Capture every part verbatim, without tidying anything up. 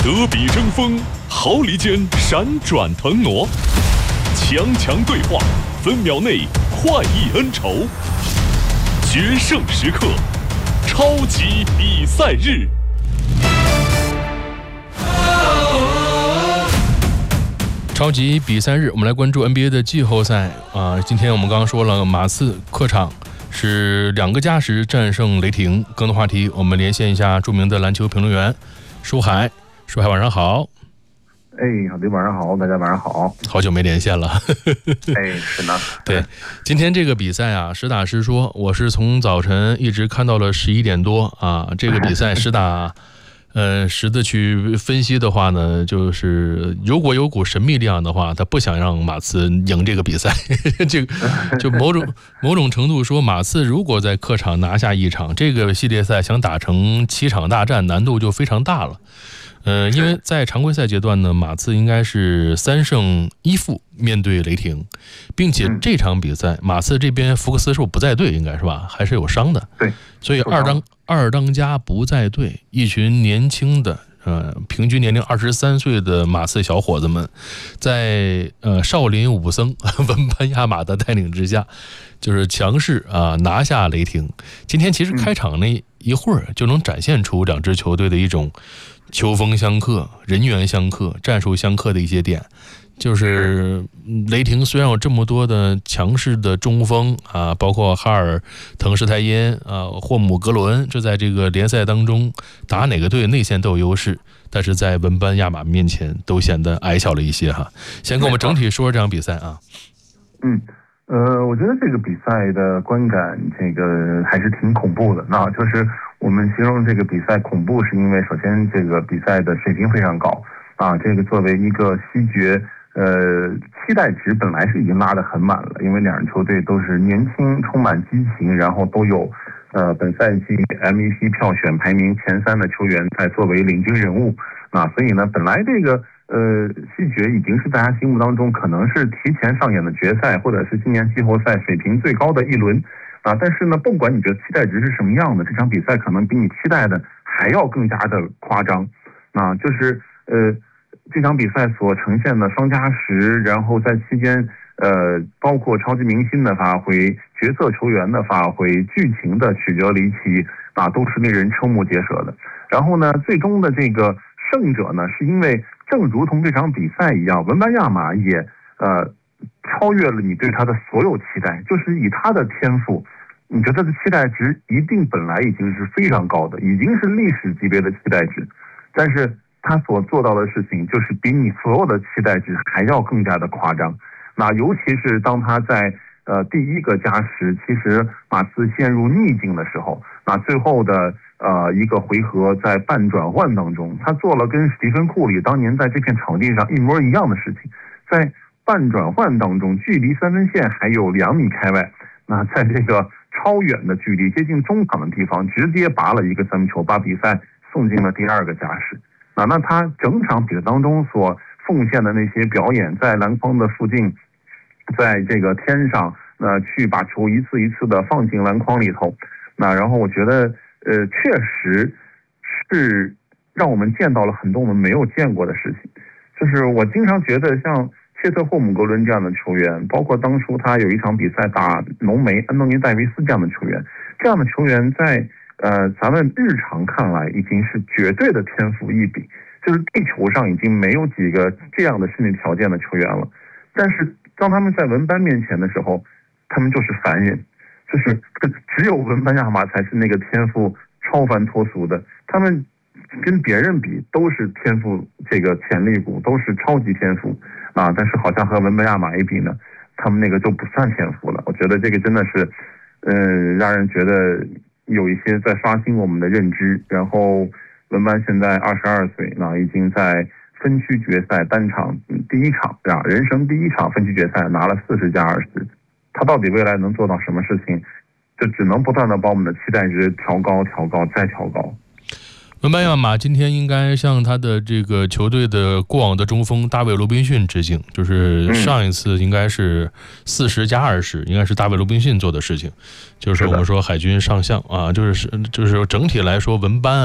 德比争锋，毫厘间闪转腾挪，强强对话，分秒内快意恩仇。决胜时刻，超级比赛日。 超级比赛日，我们来关注 N B A 的季后赛啊。今天我们刚刚说了，马刺客场是两个加时战胜雷霆。更多话题，我们连线一下著名的篮球评论员舒海。舒海，晚上好。 哎，好的，晚上好，大家晚上好。 好久没连线了。 哎，是呢。 对，今天这个比赛啊，实打实说，我是从早晨一直看到了十一点多啊。这个比赛实打。呃，实的去分析的话呢，就是如果有股神秘力量的话，他不想让马刺赢这个比赛。这个就某种某种程度说，马刺如果在客场拿下一场，这个系列赛想打成七场大战，难度就非常大了。呃，因为在常规赛阶段呢，马刺应该是三胜一负面对雷霆，并且这场比赛马刺这边福克斯是不在队，应该是吧？还是有伤的。 对， 所以二当二当家不在队，一群年轻的呃平均年龄二十三岁的马刺小伙子们，在呃少林武僧文班亚马的带领之下，就是强势啊拿下雷霆。今天其实开场那一会儿就能展现出两支球队的一种球风相克、人员相克、战术相克的一些点。就是雷霆虽然有这么多的强势的中锋啊，包括哈尔滕施泰因啊、霍姆格伦，这在这个联赛当中打哪个队内线都有优势，但是在文班亚马面前都显得矮小了一些哈。先跟我们整体说这场比赛啊。 嗯，呃，我觉得这个比赛的观感，这个还是挺恐怖的。那就是我们形容这个比赛恐怖，是因为首先这个比赛的水平非常高啊，这个作为一个西决。呃，期待值本来是已经拉得很满了，因为两支球队都是年轻、充满激情，然后都有呃本赛季 M V P 票选排名前三的球员在作为领军人物啊，所以呢，本来这个呃西决已经是大家心目当中可能是提前上演的决赛，或者是今年季后赛水平最高的一轮啊。但是呢，不管你觉得期待值是什么样的，这场比赛可能比你期待的还要更加的夸张啊，就是呃。这场比赛所呈现的双加时，然后在期间，呃，包括超级明星的发挥、角色球员的发挥、剧情的曲折离奇啊，都是令人瞠目结舌的。然后呢，最终的这个胜者呢，是因为正如同这场比赛一样，文班亚马也呃超越了你对他的所有期待，就是以他的天赋，你觉得的期待值一定本来已经是非常高的，已经是历史级别的期待值，但是。他所做到的事情就是比你所有的期待值还要更加的夸张。那尤其是当他在呃第一个加时，其实马刺陷入逆境的时候，那最后的呃一个回合在半转换当中，他做了跟史蒂芬库里当年在这片场地上一模一样的事情，在半转换当中，距离三分线还有两米开外，那在这个超远的距离接近中场的地方，直接拔了一个三分球，把比赛送进了第二个加时。啊，那他整场比赛当中所奉献的那些表演，在篮筐的附近，在这个天上，呃，去把球一次一次的放进篮筐里头，那然后我觉得，呃，确实是让我们见到了很多我们没有见过的事情。就是我经常觉得，像切特·霍姆格伦这样的球员，包括当初他有一场比赛打浓眉安东尼·戴维斯这样的球员，这样的球员在。呃，咱们日常看来已经是绝对的天赋异禀，就是地球上已经没有几个这样的身体条件的球员了。但是当他们在文班面前的时候，他们就是凡人，就是只有文班亚马才是那个天赋超凡脱俗的。他们跟别人比都是天赋这个潜力股，都是超级天赋啊。但是好像和文班亚马一比呢，他们那个就不算天赋了。我觉得这个真的是，呃，让人觉得。有一些在刷新我们的认知，然后文班现在二十二岁，那已经在分区决赛单场第一场啊，人生第一场分区决赛拿了四十加二十，他到底未来能做到什么事情？就只能不断的把我们的期待值调高、调高再调高。 文班亚马今天应该向他的这个球队的过往的中锋大卫·罗宾逊致敬，就是上一次应该是四十加二十，应该是大卫·罗宾逊做的事情，就是我们说海军上将啊，就是就是整体来说，文班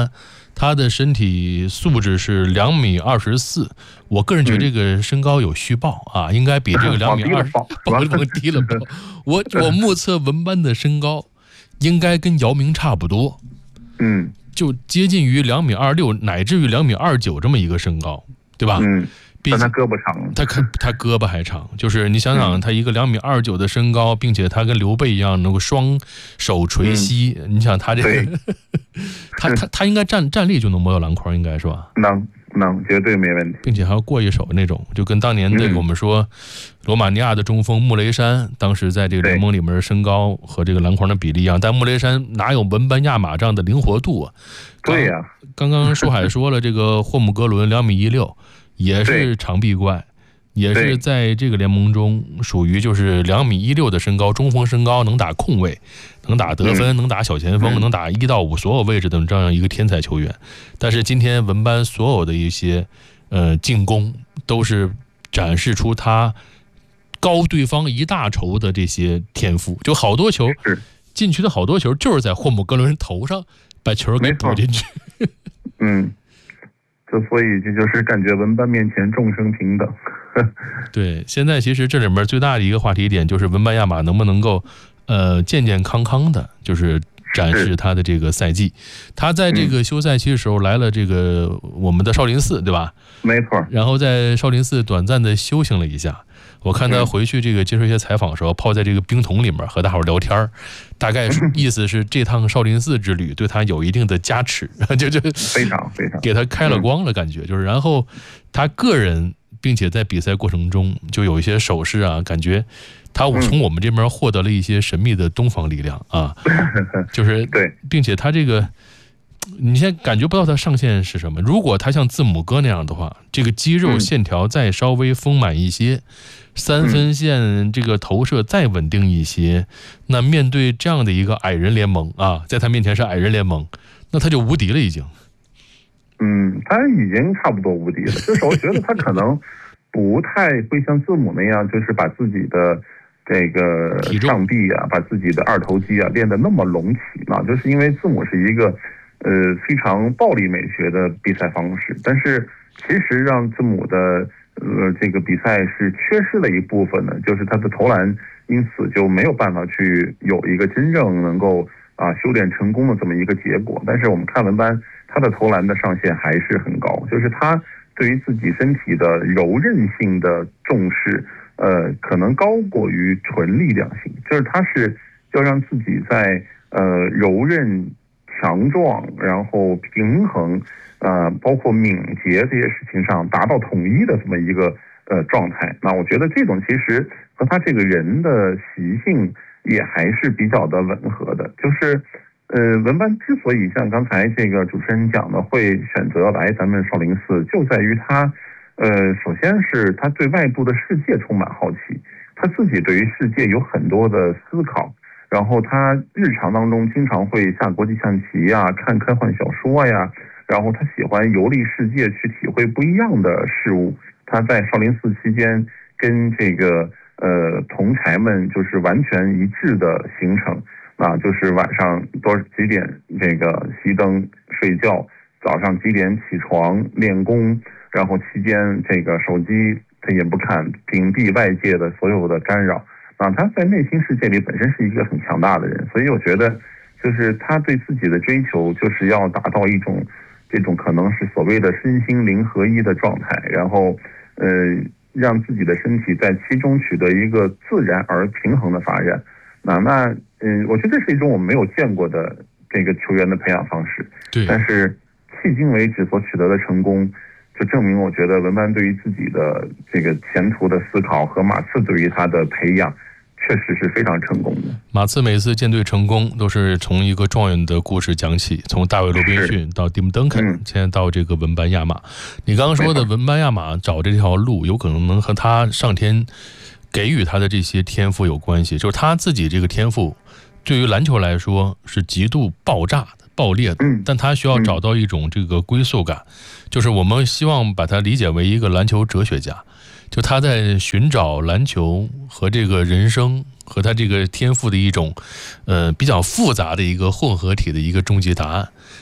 他的身体素质是两米二十四，我个人觉得这个身高有虚报啊，应该比这个两米二报往低了报。我我目测文班的身高应该跟姚明差不多， 嗯， 就接近于两米二六乃至于两米二九这么一个身高，对吧？ 嗯。但他胳膊长， 他他胳膊还长，就是你想想，他一个两米二九的身高，并且他跟刘备一样能够双手垂膝，嗯、你想他这个，他他他应该站站立就能摸到篮筐，应该是吧？ 能能，绝对没问题， 并且还要过一手那种，就跟当年这个我们说罗马尼亚的中锋穆雷山，当时在这个联盟里面的身高和这个篮筐的比例一样，但穆雷山哪有文班亚马这样的灵活度啊？ 对呀、啊， 刚刚舒海说了，这个霍姆格伦两米一六。也是长臂怪，也是在这个联盟中属于就是两米一六的身高，中锋身高，能打控卫，能打得分，嗯、能打小前锋，嗯、能打一到五所有位置的这样一个天才球员。但是今天文班所有的一些呃进攻都是展示出他高对方一大筹的这些天赋，就好多球进去的好多球就是在霍姆格伦头上把球给补进去。 嗯。所以这就是感觉文班面前众生平等。 对，现在其实这里面最大的一个话题点就是文班亚马能不能够呃健健康康的，就是展示他的这个赛季。他在这个休赛期的时候来了这个我们的少林寺，对吧？ 没错。 然后在少林寺短暂的修行了一下。我看他回去这个接受一些采访的时候，泡在这个冰桶里面和大伙聊天，大概意思是这趟少林寺之旅对他有一定的加持，就就非常非常给他开了光了感觉。就是然后他个人，并且在比赛过程中就有一些手势啊，感觉他从我们这边获得了一些神秘的东方力量啊，就是对， 并且他这个。你现在感觉不到他上限是什么？如果他像字母哥那样的话，这个肌肉线条再稍微丰满一些，嗯、三分线这个投射再稳定一些，那面对这样的一个矮人联盟啊，在他面前是矮人联盟，那他就无敌了已经。 嗯，他已经差不多无敌了。就是我觉得他可能不太会像字母那样，就是把自己的这个上臂啊，把自己的二头肌啊练得那么隆起嘛，就是因为字母是一个。呃，非常暴力美学的比赛方式，但是其实让字母的呃这个比赛是缺失了一部分的，就是他的投篮因此就没有办法去有一个真正能够啊修炼成功的这么一个结果。但是我们看文班，他的投篮的上限还是很高，就是他对于自己身体的柔韧性的重视，呃，可能高过于纯力量性，就是他是要让自己在呃柔韧。强壮，然后平衡，呃，包括敏捷这些事情上达到统一的这么一个呃状态。那我觉得这种其实和他这个人的习性也还是比较的吻合的。就是呃，文班之所以像刚才这个主持人讲的会选择来咱们少林寺，就在于他呃，首先是他对外部的世界充满好奇，他自己对于世界有很多的思考。然后他日常当中经常会下国际象棋呀，看科幻小说呀，然后他喜欢游历世界，去体会不一样的事物。他在少林寺期间跟这个呃同柴们就是完全一致的行程啊，就是晚上多几点这个熄灯睡觉，早上几点起床练功，然后期间这个手机他也不看，屏蔽外界的所有的干扰。啊，他在内心世界里本身是一个很强大的人，所以我觉得，就是他对自己的追求，就是要达到一种这种可能是所谓的身心灵合一的状态，然后，呃，让自己的身体在其中取得一个自然而平衡的发展。那那，嗯，我觉得这是一种我们没有见过的这个球员的培养方式。 对。 但是迄今为止所取得的成功，就证明我觉得文班对于自己的这个前途的思考和马刺对于他的培养。确实是非常成功的。 马刺每次舰队成功都是从一个状元的故事讲起，从大卫罗宾逊到蒂姆·邓肯，现在到这个文班亚马。你刚刚说的文班亚马找这条路，有可能能和他上天给予他的这些天赋有关系，就是他自己这个天赋对于篮球来说是极度爆炸的、爆裂的，但他需要找到一种这个归宿感，就是我们希望把它理解为一个篮球哲学家。就他在寻找篮球和这个人生和他这个天赋的一种，呃，比较复杂的一个混合体的一个终极答案。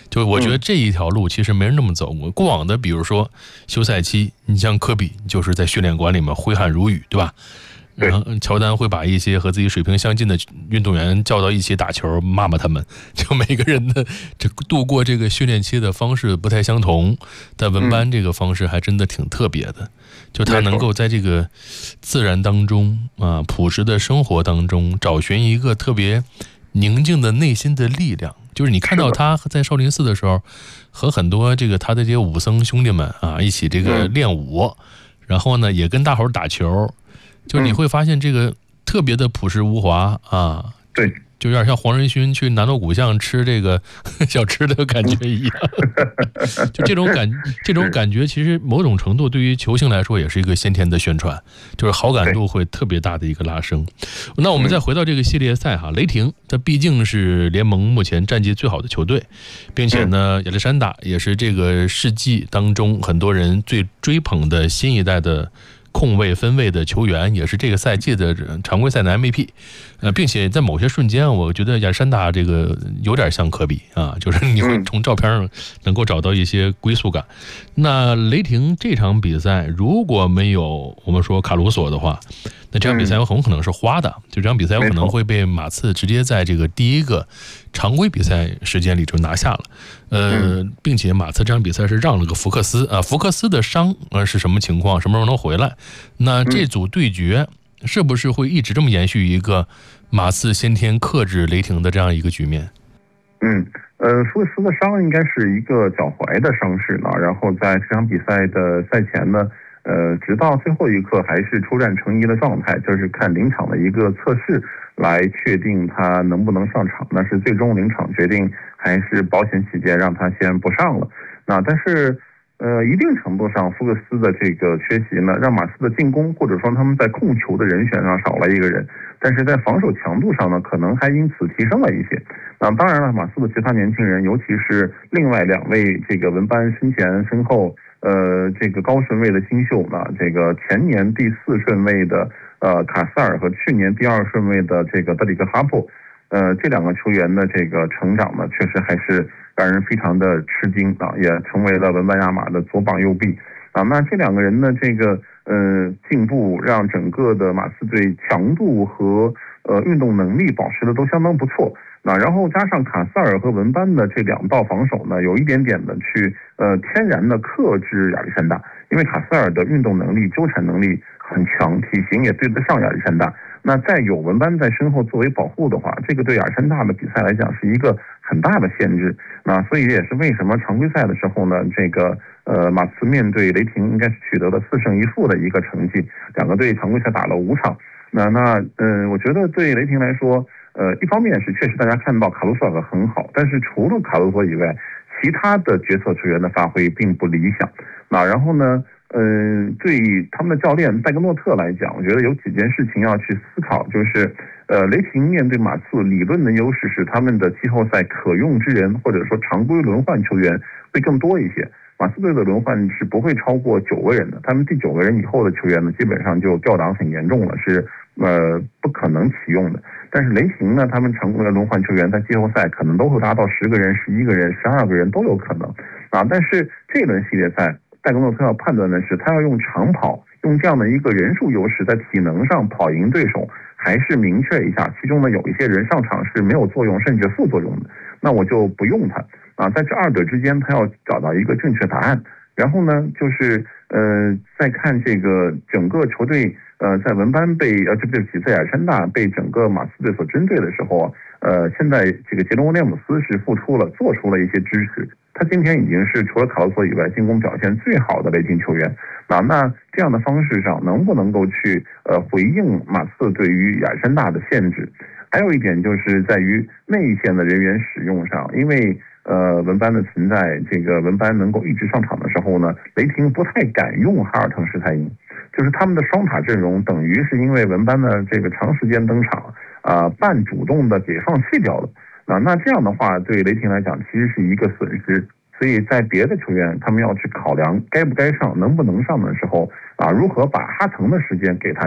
就我觉得这一条路其实没人这么走过。过往的，比如说休赛期，你像科比就是在训练馆里面挥汗如雨，对吧？然后乔丹会把一些和自己水平相近的运动员叫到一起打球，骂骂他们。就每个人的这度过这个训练期的方式不太相同，但文班这个方式还真的挺特别的。就他能够在这个自然当中啊，朴实的生活当中，找寻一个特别宁静的内心的力量。就是你看到他在少林寺的时候，和很多这个他的这些武僧兄弟们啊一起这个练武，然后呢也跟大伙儿打球。就是你会发现这个特别的朴实无华啊， 对， 就有点像黄仁勋去南锣鼓巷吃这个小吃的感觉一样。就这种感这种感觉其实某种程度对于球星来说也是一个先天的宣传，就是好感度会特别大的一个拉升。那我们再回到这个系列赛哈，雷霆它毕竟是联盟目前战绩最好的球队，并且呢亚历山大也是这个世纪当中很多人最追捧的新一代的控卫分卫的球员，也是这个赛季的常规赛的 M V P， 呃，并且在某些瞬间，我觉得亚历山大这个有点像科比啊，就是你会从照片上能够找到一些归宿感。那雷霆这场比赛如果没有我们说卡鲁索的话，那这场比赛有很可能是花的，就这场比赛有可能会被马刺直接在这个第一个常规比赛时间里就拿下了。呃，并且马刺这场比赛是让了个福克斯啊，福克斯的伤呃是什么情况，什么时候能回来？那这组对决是不是会一直这么延续一个马刺先天克制雷霆的这样一个局面？ 嗯，呃，福克斯的伤应该是一个脚踝的伤势呢，然后在这场比赛的赛前呢，呃，直到最后一刻还是出战成疑的状态，就是看临场的一个测试来确定他能不能上场。那是最终临场决定，还是保险起见让他先不上了。那但是呃，一定程度上，福克斯的这个缺席呢，让马刺的进攻或者说他们在控球的人选上少了一个人，但是在防守强度上呢，可能还因此提升了一些。那当然了，马刺的其他年轻人，尤其是另外两位这个文班身前身后呃这个高顺位的新秀呢，这个前年第四顺位的呃卡塞尔和去年第二顺位的这个德里克哈珀，呃这两个球员的这个成长呢，确实还是让人非常的吃惊啊，也成为了文班亚马的左膀右臂啊。那这两个人的这个呃进步，让整个的马刺队强度和呃运动能力保持的都相当不错。那然后加上卡塞尔和文班的这两道防守呢，有一点点的去呃天然的克制亚历山大，因为卡塞尔的运动能力、纠缠能力很强，体型也对得上亚历山大。那再有文班在身后作为保护的话，这个对亚历山大的比赛来讲是一个很大的限制。那所以也是为什么常规赛的时候呢，这个呃马刺面对雷霆应该是取得了四胜一负的一个成绩，两个队常规赛打了五场。那那嗯、呃，我觉得对雷霆来说，呃，一方面是确实大家看到卡鲁索的很好，但是除了卡鲁索以外，其他的角色球员的发挥并不理想。那然后呢？嗯、呃，对他们的教练戴格诺特来讲，我觉得有几件事情要去思考，就是，呃，雷霆面对马刺，理论的优势是他们的季后赛可用之人，或者说常规轮换球员会更多一些。马刺队的轮换是不会超过九个人的，他们第九个人以后的球员呢，基本上就掉档很严重了，是呃不可能启用的。但是雷霆呢，他们常规的轮换球员在季后赛可能都会达到十个人、十一个人、十二个人都有可能啊。但是这轮系列赛，戴格诺特要判断的是，他要用长跑，用这样的一个人数优势，在体能上跑赢对手，还是明确一下，其中呢有一些人上场是没有作用甚至副作用的，那我就不用他啊。在这二者之间，他要找到一个正确答案。然后呢，就是呃，再看这个整个球队呃，在文班被呃，对不起，在亚历山大被整个马刺队所针对的时候，呃，现在这个杰伦·威廉姆斯是付出了，做出了一些支持。他今天已经是除了卡鲁索以外进攻表现最好的雷霆球员啊。那这样的方式上能不能够去呃回应马刺对于亚历山大的限制？还有一点就是在于内线的人员使用上，因为呃文班的存在，这个文班能够一直上场的时候呢，雷霆不太敢用哈尔滕施泰因，就是他们的双塔阵容等于是因为文班的这个长时间登场啊、呃，半主动的给放弃掉了。啊，那这样的话对雷霆来讲其实是一个损失，所以在别的球员他们要去考量该不该上、能不能上的时候啊，如何把哈腾的时间给他